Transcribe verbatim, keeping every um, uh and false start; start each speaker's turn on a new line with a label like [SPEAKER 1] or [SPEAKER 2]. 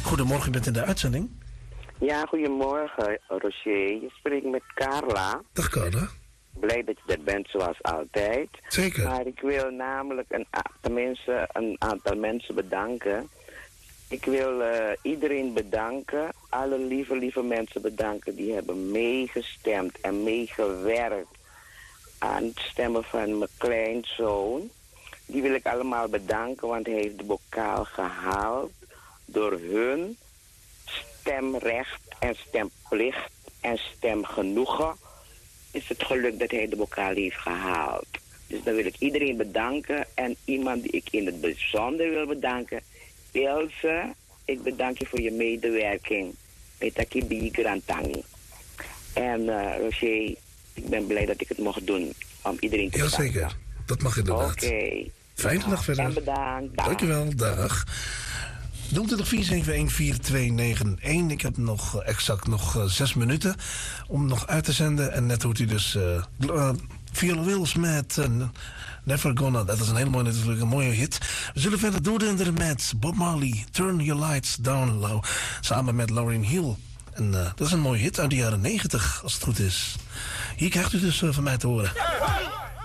[SPEAKER 1] Goedemorgen, u bent in de uitzending.
[SPEAKER 2] Ja, goedemorgen, Roger. Je spreekt met Carla.
[SPEAKER 1] Dag Carla.
[SPEAKER 2] Blij dat je er bent, zoals altijd.
[SPEAKER 1] Zeker.
[SPEAKER 2] Maar ik wil namelijk een aantal mensen, een aantal mensen bedanken. Ik wil uh, iedereen bedanken, alle lieve, lieve mensen bedanken die hebben meegestemd en meegewerkt aan het stemmen van mijn kleinzoon. Die wil ik allemaal bedanken, want hij heeft de bokaal gehaald. Door hun stemrecht en stemplicht en stemgenoegen is het gelukt dat hij de bokaal heeft gehaald. Dus dan wil ik iedereen bedanken en iemand die ik in het bijzonder wil bedanken. Ilse, ik bedank je voor je medewerking bij Takibi Grantangi. En uh, Roger, ik ben blij dat ik het mocht doen om iedereen te bedanken.
[SPEAKER 1] Jazeker, dat mag inderdaad.
[SPEAKER 2] Oké. Okay.
[SPEAKER 1] Fijne dag verder.
[SPEAKER 2] En bedankt. Dag.
[SPEAKER 1] Dankjewel, dag. nul twee vier zeven een vier twee negen een. Ik heb nog uh, exact nog uh, zes minuten om nog uit te zenden. En net hoort u dus uh, uh, Viola Wills met uh, Never Gonna. Dat is een hele mooie, natuurlijk een mooie hit. We zullen verder doordenderen met Bob Marley, Turn Your Lights Down Low. Samen met Lauryn Hill. En uh, dat is een mooie hit uit de jaren negentig, als het goed is. Hier krijgt u dus uh, van mij te horen.